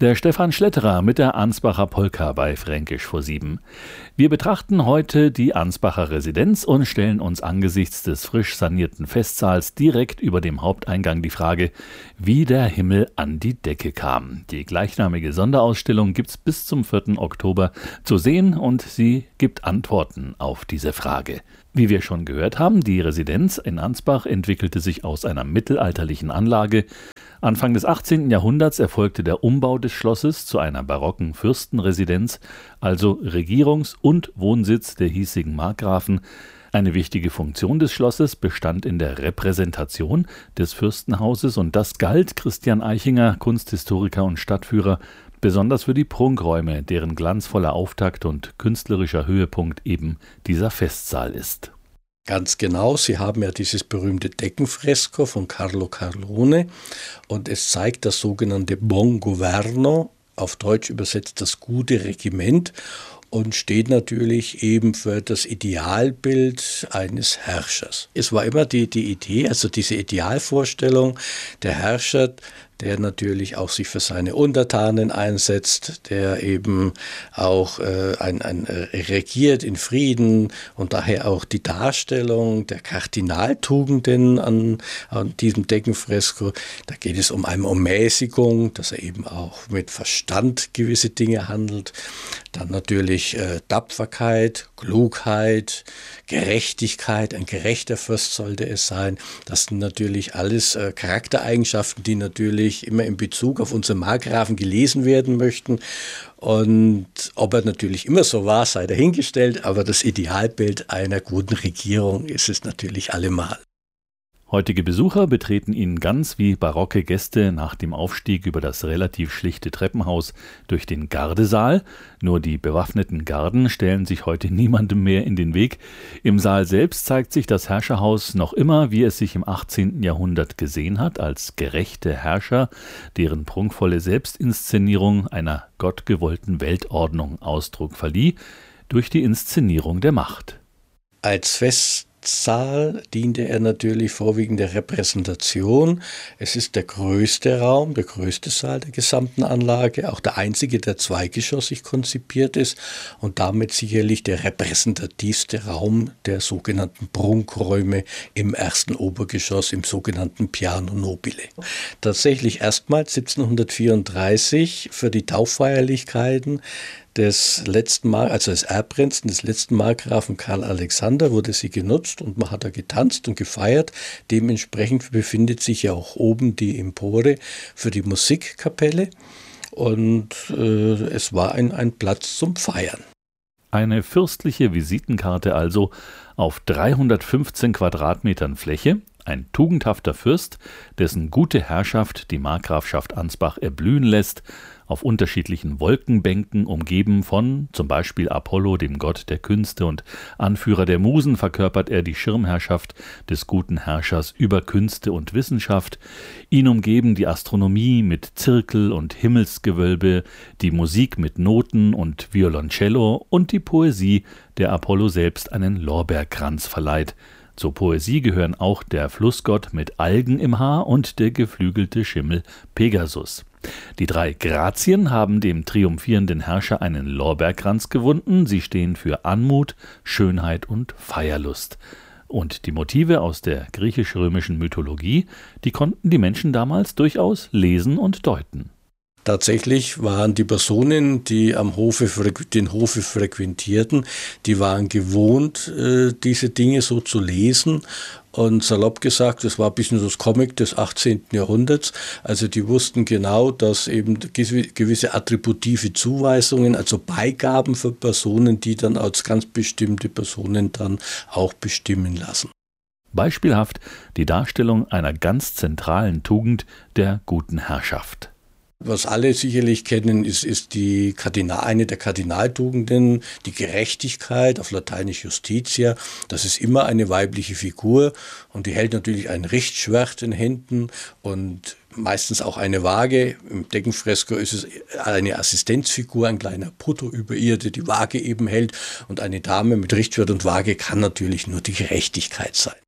Der Stefan Schletterer mit der Ansbacher Polka bei Fränkisch vor 7. Wir betrachten heute die Ansbacher Residenz und stellen uns angesichts des frisch sanierten Festsaals direkt über dem Haupteingang die Frage, wie der Himmel an die Decke kam. Die gleichnamige Sonderausstellung gibt's bis zum 4. Oktober zu sehen und sie gibt Antworten auf diese Frage. Wie wir schon gehört haben, die Residenz in Ansbach entwickelte sich aus einer mittelalterlichen Anlage. Anfang des 18. Jahrhunderts erfolgte der Umbau des Schlosses zu einer barocken Fürstenresidenz, also Regierungs- und Wohnsitz der hiesigen Markgrafen. Eine wichtige Funktion des Schlosses bestand in der Repräsentation des Fürstenhauses und das galt Christian Eichinger, Kunsthistoriker und Stadtführer, besonders für die Prunkräume, deren glanzvoller Auftakt und künstlerischer Höhepunkt eben dieser Festsaal ist. Ganz genau, Sie haben ja dieses berühmte Deckenfresko von Carlo Carlone und es zeigt das sogenannte Buon Governo, auf Deutsch übersetzt das gute Regiment, und steht natürlich eben für das Idealbild eines Herrschers. Es war immer die Idee, also diese Idealvorstellung, der Herrscher, der natürlich auch sich für seine Untertanen einsetzt, der eben auch regiert in Frieden und daher auch die Darstellung der Kardinaltugenden an diesem Deckenfresko. Da geht es um Mäßigung, dass er eben auch mit Verstand gewisse Dinge handelt. Dann natürlich Tapferkeit, Klugheit, Gerechtigkeit, ein gerechter Fürst sollte es sein. Das sind natürlich alles Charaktereigenschaften, die natürlich immer in Bezug auf unseren Markgrafen gelesen werden möchten. Und ob er natürlich immer so war, sei dahingestellt, aber das Idealbild einer guten Regierung ist es natürlich allemal. Heutige Besucher betreten ihn ganz wie barocke Gäste nach dem Aufstieg über das relativ schlichte Treppenhaus durch den Gardesaal. Nur die bewaffneten Garden stellen sich heute niemandem mehr in den Weg. Im Saal selbst zeigt sich das Herrscherhaus noch immer, wie es sich im 18. Jahrhundert gesehen hat, als gerechte Herrscher, deren prunkvolle Selbstinszenierung einer gottgewollten Weltordnung Ausdruck verlieh, durch die Inszenierung der Macht. Als Festsaal diente er natürlich vorwiegend der Repräsentation. Es ist der größte Raum, der größte Saal der gesamten Anlage, auch der einzige, der zweigeschossig konzipiert ist und damit sicherlich der repräsentativste Raum der sogenannten Prunkräume im ersten Obergeschoss, im sogenannten Piano Nobile. Tatsächlich erstmals 1734 für die Tauffeierlichkeiten des letzten also des Erbprinzen, des letzten Markgrafen Karl Alexander, wurde sie genutzt und man hat da getanzt und gefeiert. Dementsprechend befindet sich ja auch oben die Empore für die Musikkapelle und es war ein Platz zum Feiern. Eine fürstliche Visitenkarte also auf 315 Quadratmetern Fläche. Ein tugendhafter Fürst, dessen gute Herrschaft die Markgrafschaft Ansbach erblühen lässt, auf unterschiedlichen Wolkenbänken umgeben von zum Beispiel Apollo, dem Gott der Künste und Anführer der Musen, verkörpert er die Schirmherrschaft des guten Herrschers über Künste und Wissenschaft. Ihn umgeben die Astronomie mit Zirkel und Himmelsgewölbe, die Musik mit Noten und Violoncello und die Poesie, der Apollo selbst einen Lorbeerkranz verleiht. Zur Poesie gehören auch der Flussgott mit Algen im Haar und der geflügelte Schimmel Pegasus. Die 3 Grazien haben dem triumphierenden Herrscher einen Lorbeerkranz gewunden. Sie stehen für Anmut, Schönheit und Feierlust. Und die Motive aus der griechisch-römischen Mythologie, die konnten die Menschen damals durchaus lesen und deuten. Tatsächlich waren die Personen, die den Hofe frequentierten, die waren gewohnt, diese Dinge so zu lesen. Und salopp gesagt, das war ein bisschen so das Comic des 18. Jahrhunderts. Also die wussten genau, dass eben gewisse attributive Zuweisungen, also Beigaben für Personen, die dann als ganz bestimmte Personen dann auch bestimmen lassen. Beispielhaft die Darstellung einer ganz zentralen Tugend der guten Herrschaft. Was alle sicherlich kennen, ist eine der Kardinaltugenden, die Gerechtigkeit, auf Lateinisch Justitia. Das ist immer eine weibliche Figur und die hält natürlich ein Richtschwert in Händen und meistens auch eine Waage. Im Deckenfresko ist es eine Assistenzfigur, ein kleiner Putto über ihr, der die Waage eben hält. Und eine Dame mit Richtschwert und Waage kann natürlich nur die Gerechtigkeit sein.